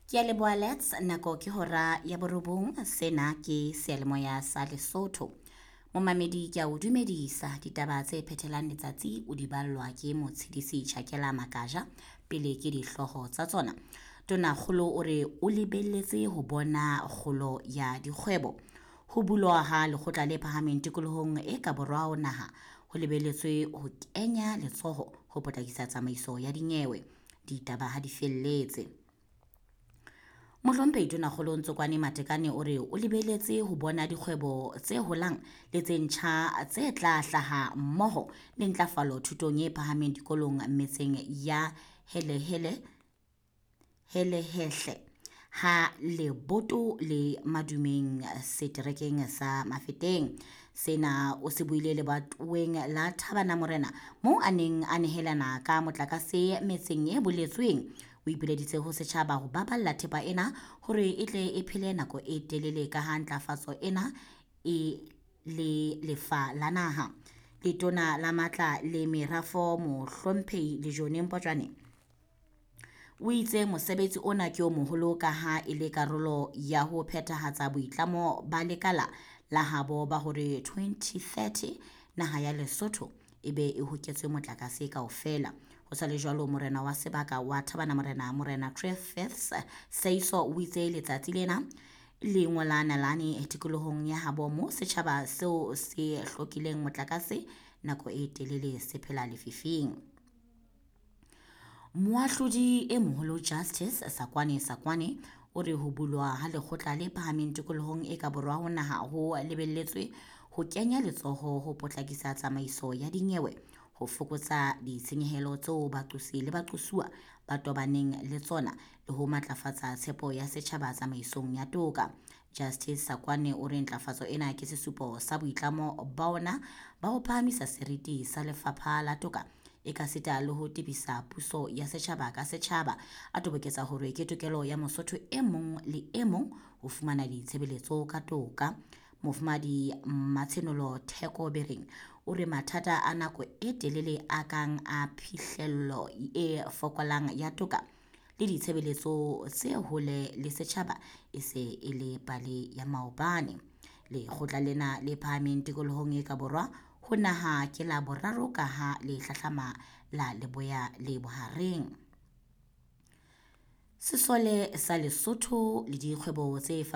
Ke a leboha Let's nako ke hora ya borobong sena ke sealemoya sa Lesotho. Momamedi ke a o dumedisa ditaba tse phethelang letsatsi o di ballwa ke motshedisi Tjhakela Makaja pele ke dihloho tsa tsona. Tona Kgolo o re o lebelletse ho bona kgolo ya dikgwebo. Ho bulwa ha lekgotla le phahameng tikolohong e ka borwa ho naha ho lebelletswe ho kenya letsoho ho potlakisa tsamaiso ya dinyewe. Ditaba ha di felletse. Mohlomphehi Tona Kgolo Ntsokwane Matekane o re o lebelletse ho bona dikgwebo tse holang le tse ntjha tse tla hlaha mmoho le ntlafalo thutong e phahameng dikolong metseng ya Helehehle ha Leboto le Madumeng seterekeng sa Mafeteng. Sena o se buile lebatoweng la Thabana Morena moo a neng a nehelana ka motlakase metseng e boletsweng. O ipileditse ho setjhaba ho baballa thepa ena hore e tle e phele nako e telele ka ha ntlafatso ena e le lefa la naha. Letona la matla le merafo Mohlomphehi Lejone Mpotjwane o itse mosebetsi ona ke o moholo ka ha e le karolo ya ho phethahatsa boitlamo ba lekala la habo ba hore 2030 naha ya Lesotho ebe e hoketswe motlakase kaofela. Ho sa le jwalo morena wa sebaka wa Thabana Morena Griffiths Seiso o itse letsatsi lena le ngolana lane tikolohong ya habo mo setjhaba seo se hlokileng motlakase nako e telele se phela lefifing. Moahlodi e moholo Justice Sakwane o re ho bulwa ha lekgotla le phahameng tikolohong e ka borwa ho naha ho lebelletswe ho kenya letsoho ho potlakisa tsamaiso ya dinyewe, ho fokotsa ditshenyehelo tseo baqosi le baqosuwa ba tobaneng le tsona le ho matlafatsa tshepo ya setjhaba tsamaisong ya toka. Justice Sakwane o re ntlafatso ena ke sesupo sa boitlamo ba ona ba ho phahamisa seriti sa lefapha la toka e ka seta le ho tebisa puso ya setjhaba ka setjhaba. A toboketsa hore ke tokelo ya Mosotho e mong le e mong ho fumana ditshebeletso ka toka. Mofumadi Matsenolo Theko Bereng o re mathata a nako e telele a kang a phihlello e fokolang ya toka le ditshebeletso tse hole le setjhaba e se e le pale ya maobane. Lekgotla lena le phahameng tikolohong e ka borwa ho naha ke la boraro ka ha le hlahlama la Leboya le Bohareng. Sesole sa Lesotho le dikgwebo tse